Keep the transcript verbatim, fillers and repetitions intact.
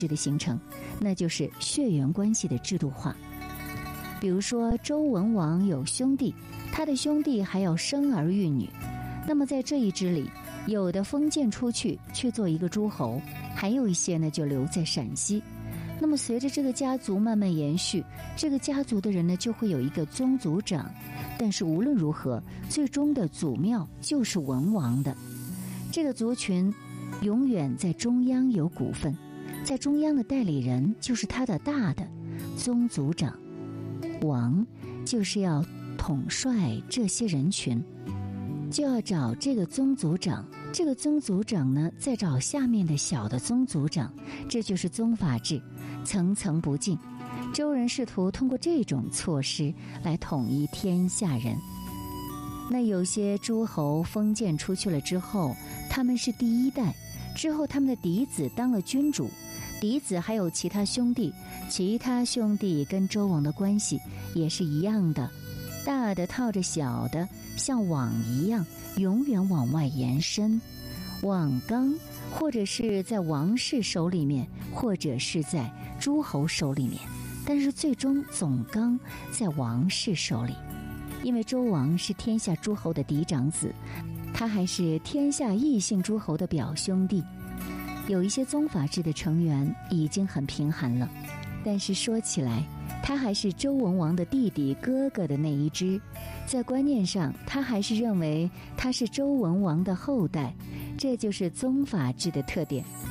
制的形成，那就是血缘关系的制度化。比如说周文王有兄弟，他的兄弟还要生儿育女，那么在这一支里，有的封建出去去做一个诸侯，还有一些呢就留在陕西。那么随着这个家族慢慢延续，这个家族的人呢就会有一个宗族长，但是无论如何，最终的祖庙就是文王的。这个族群永远在中央有股份，在中央的代理人就是他的大的宗族长，王就是要统帅这些人群，就要找这个宗族长，这个宗族长呢再找下面的小的宗族长，这就是宗法制，层层不尽。周人试图通过这种措施来统一天下人。那有些诸侯封建出去了之后，他们是第一代，之后他们的嫡子当了君主，嫡子还有其他兄弟，其他兄弟跟周王的关系也是一样的，大的套着小的，像网一样永远往外延伸。网纲或者是在王室手里面，或者是在诸侯手里面，但是最终总纲在王室手里。因为周王是天下诸侯的嫡长子，他还是天下异姓诸侯的表兄弟。有一些宗法制的成员已经很贫寒了，但是说起来，他还是周文王的弟弟哥哥的那一支，在观念上他还是认为他是周文王的后代，这就是宗法制的特点。